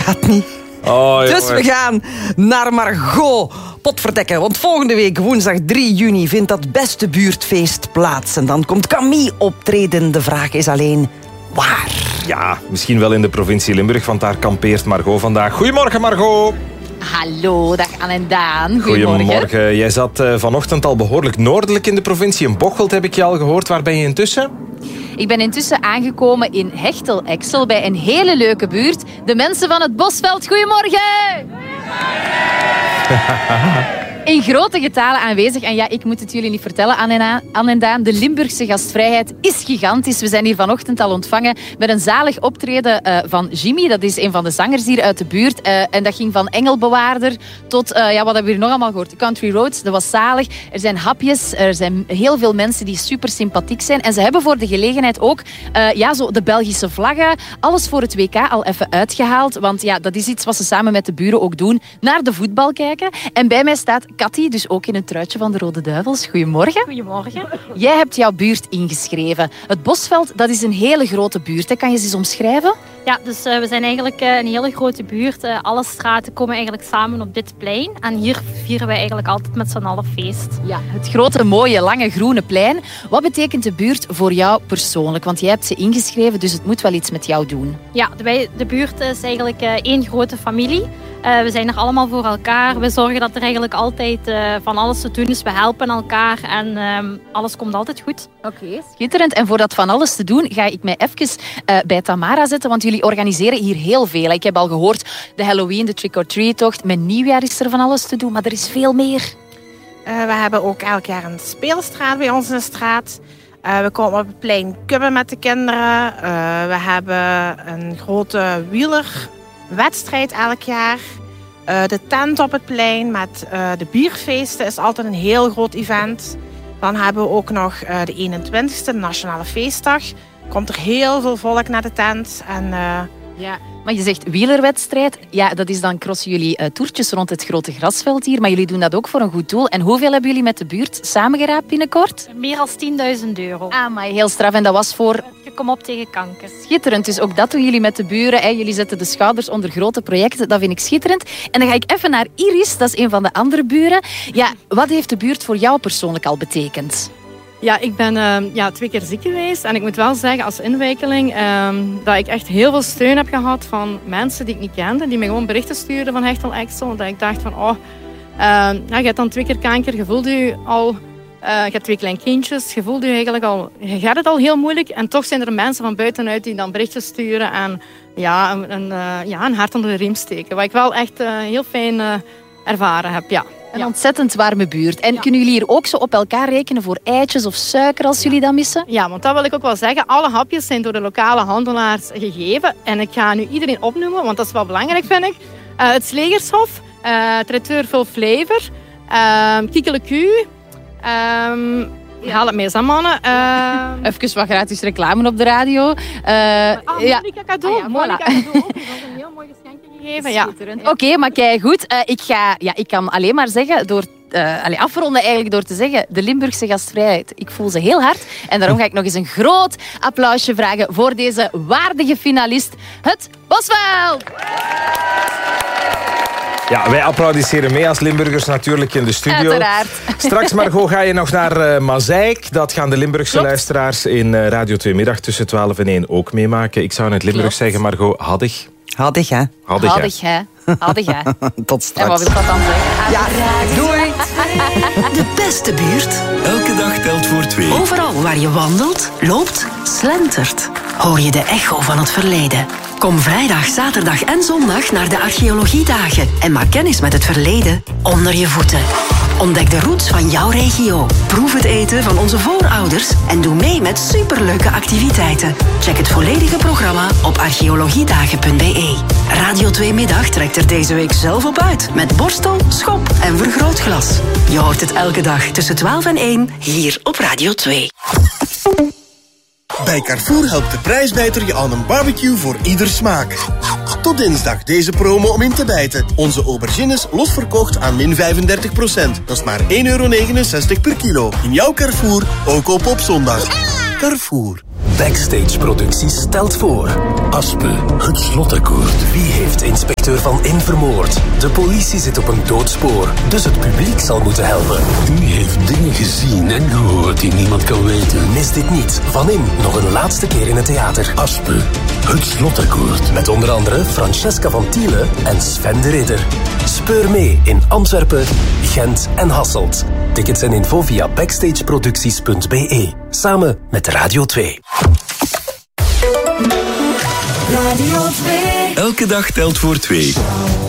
gaat niet. Oh, dus we gaan naar Margot Potverdekken. Want volgende week, woensdag 3 juni, vindt dat beste buurtfeest plaats. En dan komt Camille optreden. De vraag is alleen, waar? Ja, misschien wel in de provincie Limburg, want daar kampeert Margot vandaag. Goedemorgen, Margot. Hallo, dag Anne en Daan. Goedemorgen. Jij zat vanochtend al behoorlijk noordelijk in de provincie. In Bocholt heb ik je al gehoord. Waar ben je intussen? Ik ben intussen aangekomen in Hechtel-Exel bij een hele leuke buurt. De mensen van het Bosveld, goedemorgen! In grote getalen aanwezig. En ja, ik moet het jullie niet vertellen, Anne en Daan. De Limburgse gastvrijheid is gigantisch. We zijn hier vanochtend al ontvangen met een zalig optreden van Jimmy. Dat is een van de zangers hier uit de buurt. En dat ging van Engelbewaarder tot, wat hebben we hier nog allemaal gehoord? Country Roads, dat was zalig. Er zijn hapjes, er zijn heel veel mensen die super sympathiek zijn. En ze hebben voor de gelegenheid ook zo de Belgische vlaggen, alles voor het WK al even uitgehaald. Want ja, dat is iets wat ze samen met de buren ook doen. Naar de voetbal kijken. En bij mij staat Cathy, dus ook in een truitje van de Rode Duivels. Goedemorgen. Goedemorgen. Jij hebt jouw buurt ingeschreven. Het Bosveld, dat is een hele grote buurt. Hè? Kan je ze eens omschrijven? Ja, dus we zijn eigenlijk een hele grote buurt. Alle straten komen eigenlijk samen op dit plein. En hier vieren wij eigenlijk altijd met z'n allen feest. Ja, het grote, mooie, lange, groene plein. Wat betekent de buurt voor jou persoonlijk? Want jij hebt ze ingeschreven, dus het moet wel iets met jou doen. Ja, de buurt is eigenlijk één grote familie. We zijn er allemaal voor elkaar. We zorgen dat er eigenlijk altijd van alles te doen is. We helpen elkaar en alles komt altijd goed. Oké, schitterend. En voor dat van alles te doen ga ik mij even bij Tamara zetten, want jullie organiseren hier heel veel. Ik heb al gehoord, de Halloween, de trick-or-treat-tocht. Met nieuwjaar is er van alles te doen, maar er is veel meer. We hebben ook elk jaar een speelstraat bij ons in de straat. We komen op het plein kubben met de kinderen. We hebben een grote wielerwedstrijd elk jaar. De tent op het plein met de bierfeesten is altijd een heel groot event. Dan hebben we ook nog de 21ste, de Nationale Feestdag. Komt er heel veel volk naar de tent. En, ja. Maar je zegt wielerwedstrijd. Ja, dat is dan crossen jullie toertjes rond het grote grasveld hier. Maar jullie doen dat ook voor een goed doel. En hoeveel hebben jullie met de buurt samengeraapt binnenkort? Meer dan €10.000. Ah, maar heel straf. En dat was voor... Kom op tegen kanker. Schitterend. Dus ook dat doen jullie met de buren. Hè. Jullie zetten de schouders onder grote projecten. Dat vind ik schitterend. En dan ga ik even naar Iris. Dat is een van de andere buren. Ja, wat heeft de buurt voor jou persoonlijk al betekend? Ja, ik ben 2 keer ziek geweest. En ik moet wel zeggen, als inwijkeling, dat ik echt heel veel steun heb gehad van mensen die ik niet kende. Die me gewoon berichten stuurden van Hechtel-Exel. Dat ik dacht van, je hebt dan 2 keer kanker. Je voelt je al... je hebt 2 kleinkindjes. Je voelt je eigenlijk al... Je gaat het al heel moeilijk. En toch zijn er mensen van buitenuit die dan berichtjes sturen. En een hart onder de riem steken. Wat ik wel echt heel fijn ervaren heb, ja. Een ontzettend warme buurt. En kunnen jullie hier ook zo op elkaar rekenen voor eitjes of suiker als jullie dat missen? Ja, want dat wil ik ook wel zeggen. Alle hapjes zijn door de lokale handelaars gegeven. En ik ga nu iedereen opnoemen, want dat is wel belangrijk, vind ik. Het Slegershof, Traiteur Full Flavor, Kiekeleku. Haal het mee eens aan, mannen. Even wat gratis reclame op de radio. Monica Cadeau. Monica Cadeau. Die heeft een heel mooi geschenkje gegeven. Ja. Oké, maar kijk goed. Ik kan alleen maar zeggen, afronden eigenlijk door te zeggen, de Limburgse gastvrijheid, ik voel ze heel hard. En daarom ga ik nog eens een groot applausje vragen voor deze waardige finalist, het Bosveld! Ja, wij applaudisseren mee als Limburgers natuurlijk in de studio. Uiteraard. Straks, Margot, ga je nog naar Mazeik. Dat gaan de Limburgse luisteraars in Radio 2 middag tussen 12 en 1 ook meemaken. Ik zou in het Limburgs zeggen, Margot, haddig. Haddig, hè? Haddig, hè? Tot straks. En wat wil dat dan zeggen? Ja, doei! De beste buurt. Elke dag telt voor 2. Overal waar je wandelt, loopt, slentert, hoor je de echo van het verleden. Kom vrijdag, zaterdag en zondag naar de archeologiedagen en maak kennis met het verleden onder je voeten. Ontdek de roots van jouw regio. Proef het eten van onze voorouders en doe mee met superleuke activiteiten. Check het volledige programma op archeologiedagen.be. Radio 2 Middag trekt er deze week zelf op uit met borstel, schop en vergrootglas. Je hoort het elke dag tussen 12 en 1 hier op Radio 2. Bij Carrefour helpt de prijsbijter je aan een barbecue voor ieder smaak. Tot dinsdag deze promo om in te bijten. Onze aubergines losverkocht aan min 35%. Dat is maar €1,69 per kilo. In jouw Carrefour, ook op zondag. Carrefour. Backstage Producties stelt voor Aspe, het slotakkoord. Wie heeft inspecteur hoofdredacteur van In Vermoord. De politie zit op een doodspoor, dus het publiek zal moeten helpen. U heeft dingen gezien en gehoord die niemand kan weten. Mis dit niet. Van In nog een laatste keer in het theater. Aspe, het slotakkoord. Met onder andere Francesca van Thiele en Sven de Ridder. Speur mee in Antwerpen, Gent en Hasselt. Tickets en info via backstageproducties.be. Samen met Radio 2. Radio 2. Elke dag telt voor 2.